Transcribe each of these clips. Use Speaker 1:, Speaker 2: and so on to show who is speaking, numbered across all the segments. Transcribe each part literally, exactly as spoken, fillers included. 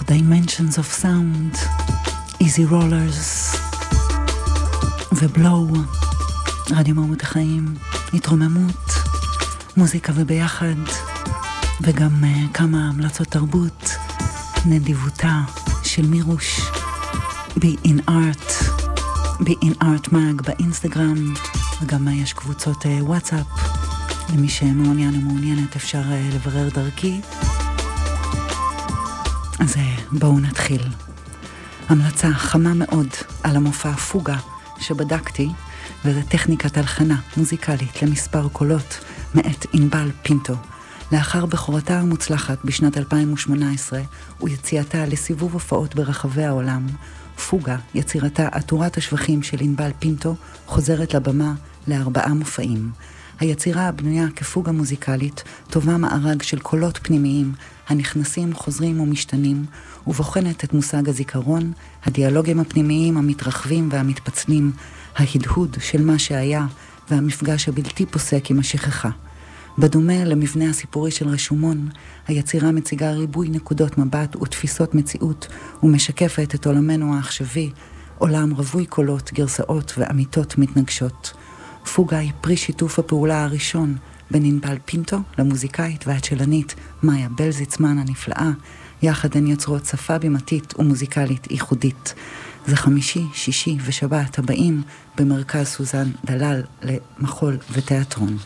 Speaker 1: Dimensions of Sound, Easy Rollers ובלואו, רדיו מהות החיים, התרוממות, מוזיקה וביחד, וגם uh, כמה המלצות תרבות, נדיבותה של מירוש, Be in Art, Be in Art Mag באינסטגרם, וגם uh, יש קבוצות uh, וואטסאפ, למי שמעוניין ומעוניינת אפשר uh, לברר דרכי. אז uh, בואו נתחיל. המלצה חמה מאוד על המופע פוגה שבדקתי, וזה טכניקת הלחנה מוזיקלית למספר קולות מאת אינבל פינטו. לאחר בחורתה המוצלחת בשנת אלפיים ושמונה עשרה ויציאתה לסיבוב הופעות ברחבי העולם, פוגה, יצירתה עטורת השבחים של אינבל פינטו, חוזרת לבמה לארבעה מופעים. היצירה הבנויה כפוגה מוזיקלית טובה מארג של קולות פנימיים הנכנסים, חוזרים ומשתנים, ובוחנת את מושג הזיכרון, הדיאלוגים הפנימיים המתרחבים והמתפצלים, ההדהוד של מה שהיה והמפגש הבלתי פוסק עם השכחה. בדומה למבנה הסיפורי של רשומון, היצירה מציגה ריבוי נקודות מבט ותפיסות מציאות ומשקפת את עולמנו העכשווי, עולם רווי קולות, גרסאות ואמיתות מתנגשות. פוגה היא פרי שיתוף הפעולה הראשון בין אינבל פינטו למוזיקאית והצ'לנית מאיה בלזיצמן הנפלאה, יחד הן יוצרות שפה בימתית ומוזיקלית ייחודית. זה חמישי, שישי ושבת הבאים במרכז סוזן דלל למחול ותיאטרון.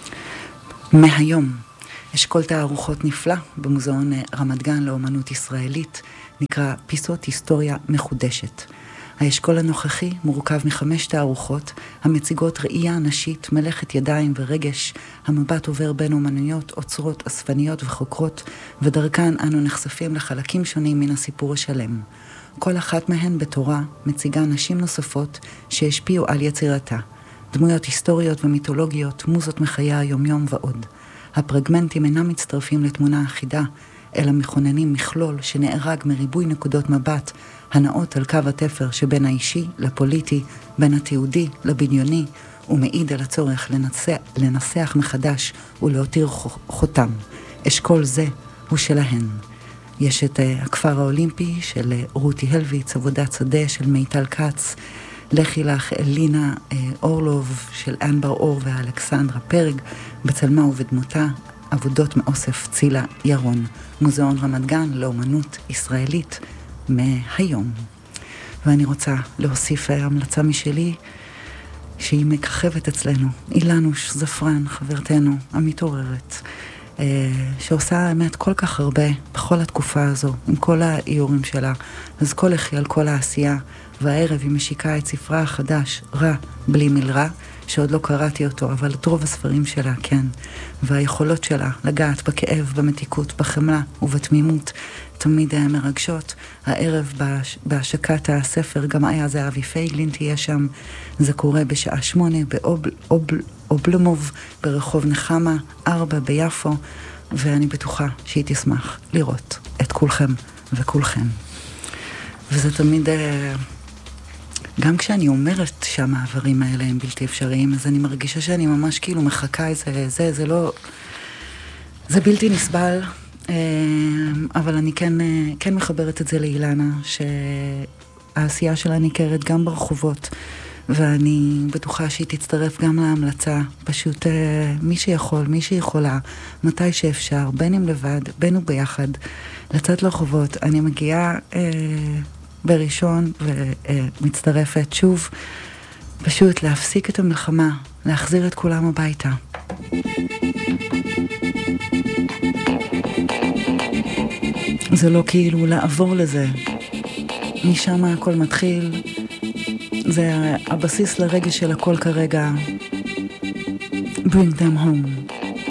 Speaker 1: מהיום אשכול תערוכות נפלא במוזיאון רמת גן לאומנות ישראלית, נקרא פיסות היסטוריה מחודשת. האשכול הנוכחי מורכב מחמש תערוכות המציגות ראייה נשית, מלאכת ידיים ורגש. המבט עובר בין אומנויות, אוצרות, אספניות וחוקרות, ודרכן אנו נחשפים לחלקים שונים מן הסיפור השלם. כל אחת מהן בתורה מציגה נשים נוספות שהשפיעו על יצירתה. דמויות היסטוריות ומיתולוגיות, מוזות מחיי היומיום ועוד. הפרגמנטים אינם מצטרפים לתמונה אחידה, אלא מכוננים מכלול שנארג מריבוי נקודות מבט, הנאות על קו התפר שבין האישי לפוליטי, בין התיעודי לבניוני, ומעיד על הצורך לנסח, לנסח מחדש ולהותיר חותם. אשכול זה הוא שלהן. יש את uh, הכפר האולימפי של uh, רותי הלוויץ, עבודת שדה של מיטל קץ, לכי לך אלינה uh, אורלוב של אנבר אור ואלכסנדרה פרג, בצלמה ובדמותה, עבודות מאוסף צילה ירון. מוזיאון רמת גן לאומנות ישראלית מהיום. ואני רוצה להוסיף המלצה משלי שהיא מככבת אצלנו, אילנוש זפרן, חברתנו המתעוררת, שעושה האמת כל כך הרבה בכל התקופה הזו, עם כל האיורים שלה. אז כל אחי על כל העשייה, והערב היא משיקה את ספרה החדש, רע בלי מלרע, שעוד לא קראתי אותו, אבל את רוב הספרים שלה, כן. והיכולות שלה לגעת בכאב, במתיקות, בחמלה ובתמימות, תמיד מרגשות. הערב בהשקת הספר, גם היה זה אבי פייגלין תהיה שם, זה קורה בשעה שמונה באובלומוב, ברחוב נחמה, ארבע ביפו, ואני בטוחה שהיא תשמח לראות את כולכם וכולכם. וזה תמיד... גם כשאני אומרת שהמעברים האלה הם בלתי אפשריים, אז אני מרגישה שאני ממש כאילו מחכה איזה, זה, זה לא, זה בלתי נסבל, אבל אני כן, כן מחברת את זה לאילנה, שהעשייה שלה ניכרת גם ברחובות, ואני בטוחה שהיא תצטרף גם להמלצה, פשוט מי שיכול, מי שיכולה, מתי שאפשר, בין אם לבד, בין וביחד, לצאת לרחובות. אני מגיעה... בראשון ומצטרפת שוב, פשוט להפסיק את המלחמה, להחזיר את כולם הביתה. זה לא כאילו לעבור לזה. משם הכל מתחיל, זה הבסיס לרגש של הכל כרגע. Bring them home.